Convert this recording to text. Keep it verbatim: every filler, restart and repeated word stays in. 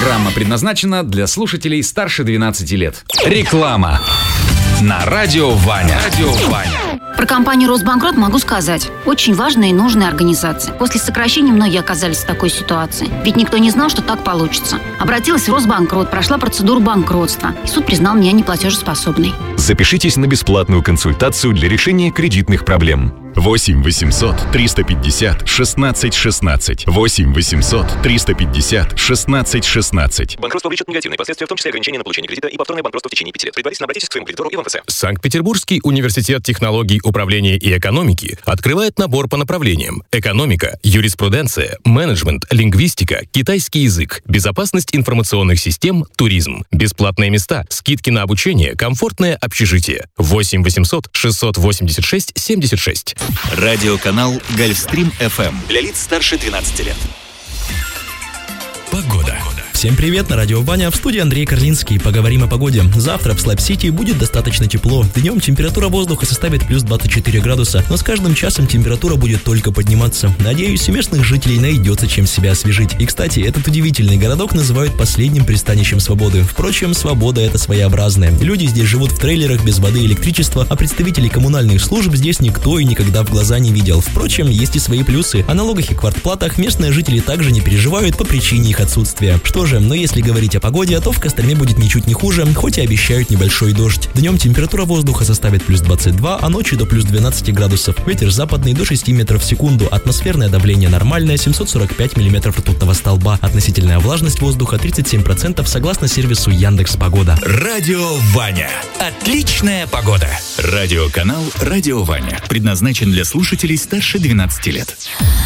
Программа предназначена для слушателей старше двенадцати лет. Реклама на радио Ваня. Радио Ваня. Про компанию «Росбанкрот» могу сказать. Очень важная и нужная организация. После сокращения многие оказались в такой ситуации. Ведь никто не знал, что так получится. Обратилась в Росбанкрот, прошла процедуру банкротства. И суд признал меня неплатежеспособной. Запишитесь на бесплатную консультацию для решения кредитных проблем. восемь восемьсот триста пятьдесят шестнадцать шестнадцать. восемь восемьсот триста пятьдесят шестнадцать шестнадцать. Банкротство влечет негативные последствия, в том числе ограничение на получение кредита и повторное банкротство в течение пяти лет. Предварительно обратитесь к своему кредитору и в МФЦ. Санкт-Петербургский университет технологий управления и экономики открывает набор по направлениям: экономика, юриспруденция, менеджмент, лингвистика, китайский язык, безопасность информационных систем, туризм. Бесплатные места, скидки на обучение, комфортное общежитие. восемь восемьсот шестьсот восемьдесят шесть семьдесят шесть. Радиоканал Гольфстрим эф эм для лиц старше двенадцати лет. Погода. Всем привет, на радио Ваня, в студии Андрей Карлинский. Поговорим о погоде. Завтра в Слайп-Сити будет достаточно тепло. Днем температура воздуха составит плюс двадцать четыре градуса, но с каждым часом температура будет только подниматься. Надеюсь, у местных жителей найдется чем себя освежить. И, кстати, этот удивительный городок называют последним пристанищем свободы. Впрочем, свобода — это своеобразная. Люди здесь живут в трейлерах без воды и электричества, а представителей коммунальных служб здесь никто и никогда в глаза не видел. Впрочем, есть и свои плюсы. О налогах и квартплатах местные жители также не переживают по причине их отсутствия. Что же, но если говорить о погоде, то в Костроме будет ничуть не хуже, хоть и обещают небольшой дождь. Днем температура воздуха составит плюс двадцать два, а ночью до плюс двенадцать градусов. Ветер западный до шести метров в секунду. Атмосферное давление нормальное, семьсот сорок пять миллиметров ртутного столба. Относительная влажность воздуха тридцать семь процентов согласно сервису Яндекс.Погода. Радио Ваня. Отличная погода. Радиоканал Радио Ваня предназначен для слушателей старше двенадцати лет.